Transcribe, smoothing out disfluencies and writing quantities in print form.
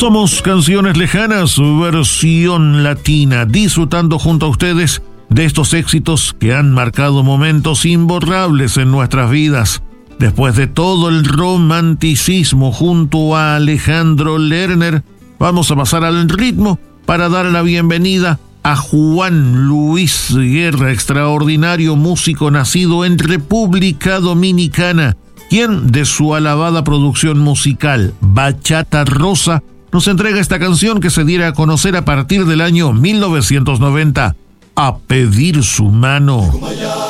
Somos Canciones Lejanas, versión latina, disfrutando junto a ustedes de estos éxitos que han marcado momentos imborrables en nuestras vidas. Después de todo el romanticismo junto a Alejandro Lerner, vamos a pasar al ritmo para dar la bienvenida a Juan Luis Guerra, extraordinario músico nacido en República Dominicana, quien de su alabada producción musical Bachata Rosa nos entrega esta canción que se diera a conocer a partir del año 1990, A Pedir Su Mano.